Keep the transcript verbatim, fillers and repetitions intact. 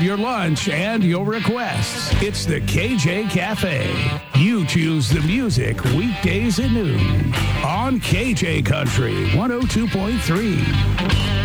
have your lunch and your requests. It's the K J Cafe. You choose the music weekdays at noon on K J Country one oh two point three.